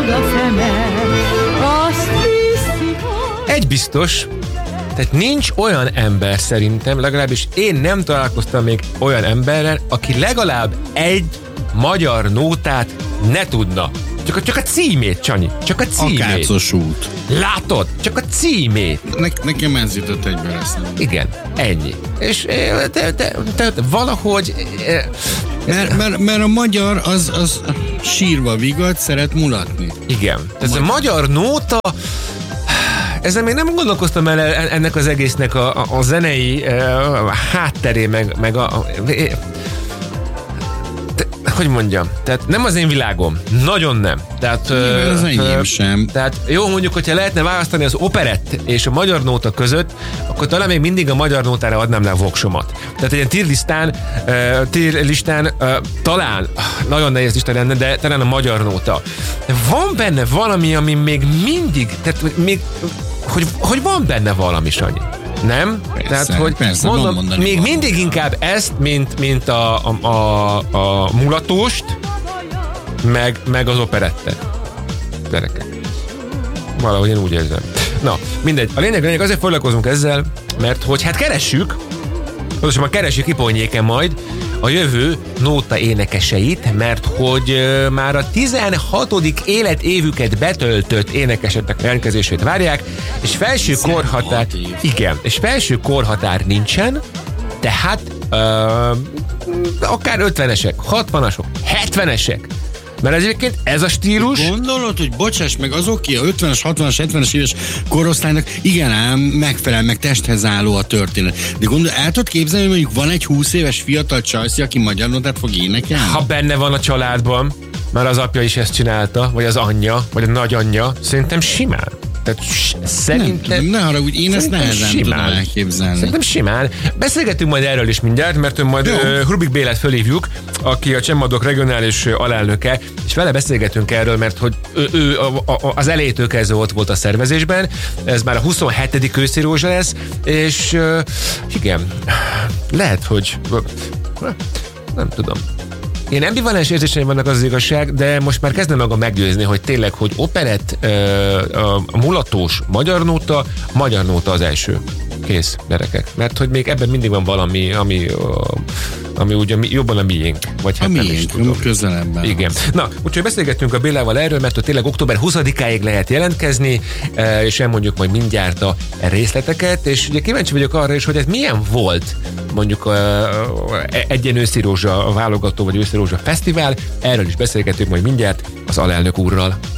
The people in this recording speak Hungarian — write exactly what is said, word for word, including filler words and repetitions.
Egy biztos, tehát nincs olyan ember szerintem, legalábbis én nem találkoztam még olyan emberrel, aki legalább egy magyar nótát ne tudna. Csak a, csak a címét, Csanyi. Csak a címét. Akácos út. Látod? Csak a címét. Ne, nekem ez jutott egyben eszembe. Igen, ennyi. És te, te, te, te valahogy... Mert, mert, mert a magyar az, az sírva vigad, szeret mulatni. Igen. Ez a magyar nóta... Ezzel még nem gondolkoztam el ennek az egésznek a, a, a zenei a hátteré, meg, meg a... a te, hogy mondjam? Tehát nem az én világom. Nagyon nem. Tehát, Igen, az enyém sem. Tehát jó, mondjuk, hogyha lehetne választani az operett és a magyar nóta között, akkor talán még mindig a magyar nótára adnám le a voksomat. Tehát egy ilyen tírlistán, uh, tírlistán uh, talán, nagyon nehéz lista lenne, de talán a magyar nóta. De van benne valami, ami még mindig, tehát még, hogy, hogy van benne valami, Sanyi. Nem? Persze, Tehát, hogy persze, mondom, még van. mindig inkább ezt, mint, mint a, a, a, a mulatóst, meg, meg az operettet. Gyerekek. Valahogy én úgy érzem. Na, mindegy. A lényeg, lényeg azért foglalkozunk ezzel, mert hogy hát keressük, pontosan keresjük Iponyéken majd a jövő nóta énekeseit, mert hogy uh, már a tizenhatodik életévüket betöltött énekeseknek jelentkezését várják, és felső korhatár... év. Igen, és felső korhatár nincsen, tehát uh, akár ötvenesek, hatvanasok, hetvenesek. Mert egyébként ez a stílus... Gondolod, hogy bocsáss meg, az oké, a ötvenes, hatvanas, hetvenes éves korosztálynak igen ám megfelel, meg testhez álló a történet. De gondolod, el tudod képzelni, hogy mondjuk van egy húsz éves fiatal csajszi, aki magyar notát fog énekelni? Ha benne van a családban, mert az apja is ezt csinálta, vagy az anyja, vagy a nagyanyja, szerintem simán. Tehát szerintem... Nem, ne haragudj, én ezt nehezen tudom elképzelni. Szerintem simán. Beszélgetünk majd erről is mindjárt, mert majd uh, Hrubik Bélát fölhívjuk, aki a Csemmadok regionális alelnöke, és vele beszélgetünk erről, mert hogy ő, ő a, a, az elejétől kezdve ott volt a szervezésben, ez már a huszonhetedik őszi rózsa lesz, és uh, igen, lehet, hogy nem tudom. Én ambivalens érzéseim vannak, az, az igazság, de most már kezdem magam meggyőzni, hogy tényleg, hogy operett, a mulatós magyar nóta, magyar nóta az első. Kész, gyerekek. Mert hogy még ebben mindig van valami, ami, ami ugye jobban a miénk. Vagy hát a nem miénk, is tudom. közelemben. Igen. Na, úgyhogy beszélgettünk a Bélával erről, mert hogy tényleg október huszadikáig lehet jelentkezni, és elmondjuk majd mindjárt a részleteket, és ugye kíváncsi vagyok arra is, hogy ez milyen volt mondjuk a, a, egy őszi rózsa válogató, vagy őszi rózsa fesztivál. Erről is beszélgetünk majd mindjárt az alelnök úrral.